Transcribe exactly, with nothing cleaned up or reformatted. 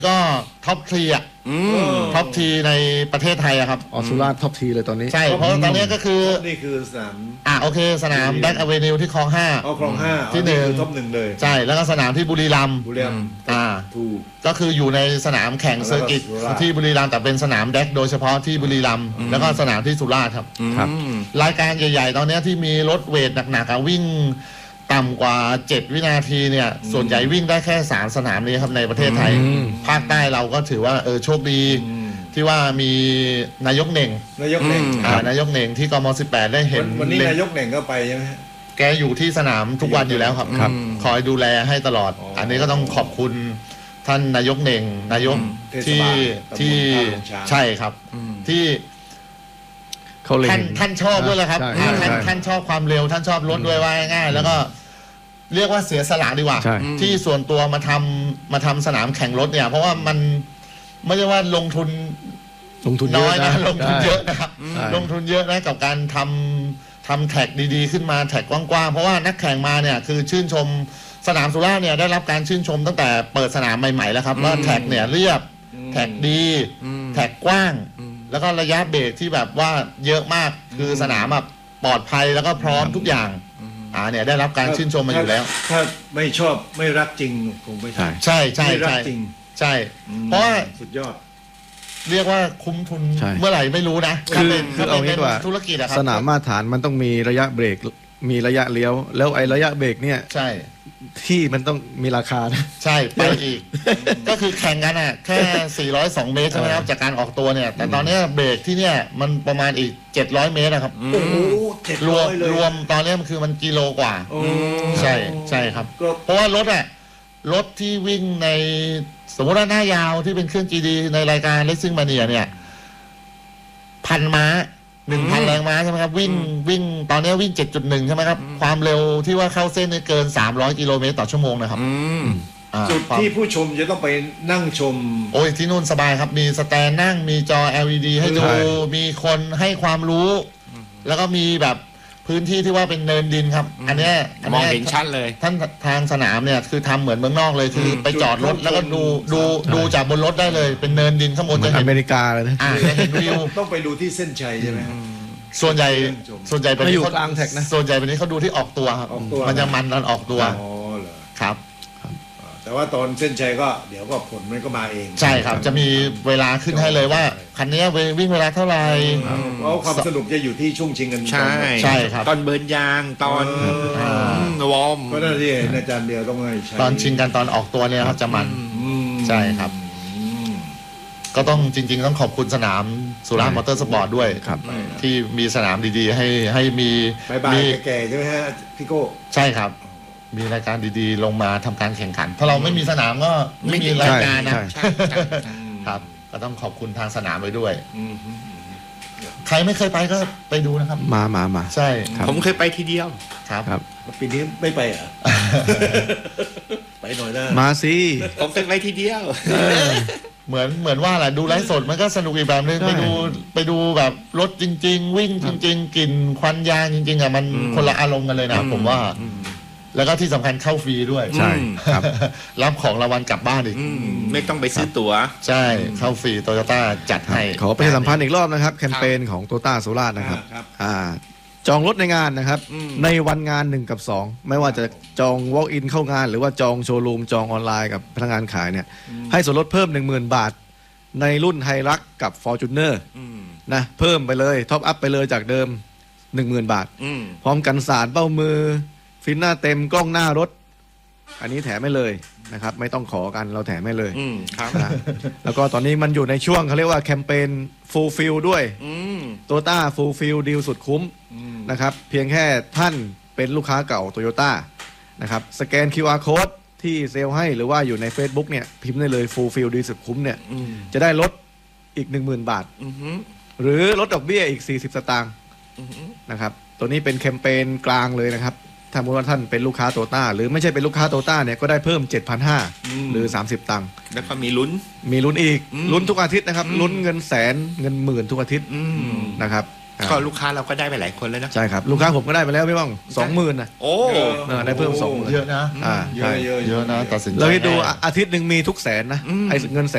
ก็ท็อปทีอ่ะท็อปทีในประเทศไทยอะครับออสุราษฎร์ท็อปทีเลยตอนนี้ใช่เพราะตอนนี้ก็คือนี่คือสนามอ่ะโอเคสนามแบ็กอเวนิวที่คลองห้าเอาคลองห้าที่หนึ่งท็อปหนึ่งเลยใช่แล้วก็สนามที่บุรีรัมย์บุรีรัมย์อ่าถูกก็คืออยู่ในสนามแข่งเซอร์กิตที่บุรีรัมย์แต่เป็นสนามแบ็กโดยเฉพาะที่บุรีรัมย์แล้วก็สนามที่สุราษฎร์ครับครับรายการใหญ่ๆตอนนี้ที่มีรถเวทหนักๆวิ่งต่ำกว่าเจ็ดวินาทีเนี่ยส่วนใหญ่วิ่งได้แค่สามสนามนี้ครับในประเทศไทยภาคใต้เราก็ถือว่าเออโชคดีที่ว่ามีนายกเหน่งนายกเหน่งอ่านายกเหน่งที่กมสิบแปดได้เห็นวันนี้นายกเหน่งก็ไปใช่ไหมแกอยู่ที่สนามทุกวันอยู่แล้วครับคอยดูแลให้ตลอดอันนี้ก็ต้องขอบคุณท่านนายกเหน่งนายกที่ที่ใช่ครับที่ท่านท่านชอบด้วยแหละครับท่านท่านชอบความเร็วท่านชอบรถด้วยว่าง่ายๆแล้วก็เรียกว่าเสียสละดีกว่าที่ส่วนตัวมาทำมาทำสนามแข่งรถเนี่ยเพราะว่ามันไม่ใช่ว่าลงทุนลงทุนน้อยนะลงทุนเยอะนะครับลงทุนเยอะนะกับการทำทำแท็กดีๆขึ้นมาแท็กกว้างๆเพราะว่านักแข่งมาเนี่ยคือชื่นชมสนามสุราษฎร์เนี่ยได้รับการชื่นชมตั้งแต่เปิดสนามใหม่ๆแล้วครับว่าแท็กเนี่ยเรียบแท็กดีแท็กกว้างแล้วก็ระยะเบรกที่แบบว่าเยอะมากคือสนามแบบปลอดภัยแล้วก็พร้อมทุกอย่างอ่าเนี่ยได้รับการชื่นชมมาอยู่แล้วถ้าไม่ชอบไม่รักจริงคงไม่ใช่ใช่ใช่ใช่ใช่เพราะว่าสุดยอดเรียกว่าคุ้มทุนเมื่อไหร่ไม่รู้นะคือคือเอางี้ว่าธุรกิจอะครับสนามมาตรฐานมันต้องมีระยะเบรกมีระยะเลี้ยวแล้วไอ้ระยะเบรกเนี่ยใช่ที่มันต้องมีราคานะใช่ไปอีกก็คือแข่งกันอ่ะแค่สี่ร้อยสองเมตรใช่ไหมครับจากการออกตัวเนี่ยแต่ตอนนี้เบรกที่เนี่ยมันประมาณอีกเจ็ดร้อยเมตรนะครับโอ้โหรวมรวมตอนนี้มันคือมันกิโลกว่าใช่ใช่ครับเพราะว่ารถอ่ะรถที่วิ่งในสมมติว่าหน้ายาวที่เป็นเครื่อง จี ดี ในรายการ Racing Mania เนี่ยพันม้าหนึ่งพันแรงม้าใช่ไหมครับวิ่งวิ่งตอนนี้วิ่ง เจ็ดจุดหนึ่ง ใช่ไหมครับความเร็วที่ว่าเข้าเส้นเกินสามร้อยกิโลเมตรต่อชั่วโมงนะครับจุดที่ผู้ชมจะต้องไปนั่งชมโอ้ยที่นู่นสบายครับมีสแตนนั่งมีจอ แอล อี ดี ให้ดูมีคนให้ความรู้แล้วก็มีแบบพื้นที่ที่ว่าเป็นเนินดินครับอันนี้มองเห็นชัดเลยท่านทางสนามเนี่ยคือทำเหมือนเมืองนอกเลยคือไปจอดรถแล้วก็ดูดูดูจากบนรถได้เลยเป็นเนินดินข้างบนจะเห็นอเมริกาเลยนะจะเห็นวิวต้องไปดูที่เส้นชัยใช่ไหมส่วนใหญ่ส่วนใหญ่เป็นอยู่กลางแท็กนะส่วนใหญ่เป็นนี้เขาดูที่ออกตัวครับมันจะมันตอนออกตัวอ๋อเหรอครับแต่ว่าตอนเส้นชัยก็เดี๋ยวก็ผลมันก็มาเองใช่ครับจะมีเวลาขึ้นให้เลยว่าคันนี้วิ่งเวลาเท่าไหร่เพราะความสนุกจะอยู่ที่ช่วงชิงกันใช่ใช่ครับตอนเบิร์นยางตอนวอร์มก็นั่นที่อาจารย์เดียวต้องให้ตอนชิงกันตอนออกตัวเนี่ยครับจะมันใช่ครับก็ต้องจริงๆต้องขอบคุณสนามสุราษฎร์มอเตอร์สปอร์ตด้วยที่มีสนามดีๆให้ให้มีมีแก่ๆใช่ไหมฮะพี่โก้ใช่ครับมีรายการดีๆลงมาทำการแข่งขันถ้าเราไม่มีสนามก็ไม่มีรายการนะครับก็ต้องขอบคุณทางสนามไว้ด้วยใครไม่เคยไปก็ไปดูนะครับมามามาใช่ผมเคยไปทีเดียวครับครับปีนี้ไม่ไปอ่ะไปหน่อยนะมาสิผมเคยไปทีเดียวเหมือนเหมือนว่าแหละดูไลฟ์สดมันก็สนุกอีกแบบนึงไปดูไปดูแบบรถจริงๆวิ่งจริงๆกลิ่นควันยางจริงๆอ่ะมันคนละอารมณ์กันเลยนะผมว่าแล้วก็ที่สำคัญเข้าฟรีด้วยใช่ครับรับของรางวัลกลับบ้านอีกไม่ต้องไปซื้อตั๋วใช่เข้าฟรีโตโยต้าจัดให้ขอประชาสัมพันธ์อีกรอบนะครับแคมเปญของโตโยต้าสุราษฎร์นะครับอ่าจองรถในงานนะครับในวันงานหนึ่งกับสองไม่ว่าจะจอง walk in เข้างานหรือว่าจองโชว์รูมจองออนไลน์กับพนักงานขายเนี่ยให้ส่วนลดเพิ่ม หนึ่งหมื่น บาทในรุ่นไฮรักกับ Fortuner นะเพิ่มไปเลยท็อปอัพไปเลยจากเดิม หนึ่งหมื่น บาทพร้อมกันสารเป้ามือฟินหน้าเต็มกล้องหน้ารถอันนี้แถมไม่เลยนะครับไม่ต้องขอกันเราแถมไม่เลยนะแล้วก็ตอนนี้มันอยู่ในช่วงเขาเรียกว่าแคมเปญ Fulfill ด้วยโตโยต้า Fulfill ดีลสุดคุ้มนะครับเพียงแค่ท่านเป็นลูกค้าเก่าโตโยต้านะครับสแกน คิว อาร์ Code ที่เซลล์ให้หรือว่าอยู่ใน Facebook เนี่ยพิมพ์ได้เลย Fulfill ดีลสุดคุ้มเนี่ยจะได้ลดอีก หนึ่งหมื่น บาทหรือลดดอกเบี้ยอีกสี่สิบสตางค์นะครับตัวนี้เป็นแคมเปญกลางเลยนะครับถ้าสมมติว่าท่านเป็นลูกค้าโตโยต้าหรือไม่ใช่เป็นลูกค้าโตโยต้าเนี่ยก็ได้เพิ่ม เจ็ดพันห้าร้อย หรือสามสิบตังค์แล้วก็มีลุ้นมีลุ้นอีกลุ้นทุกอาทิตย์นะครับลุ้นเงินแสนเงินหมื่นทุกอาทิตย์นะครับก็ลูกค้าเราก็ได้ไปหลายคนแล้วนะใช่ครับลูกค้าผมก็ได้ไปแล้วพี่บ้องสองหมื่นนะโอ้ได้เพิ่มสองหมื่นเยอะนะเยอะเยอะเยอะนะตัดสินใจเราให้ดูอาทิตย์หนึ่งมีทุกแสนนะไอ้เงินแส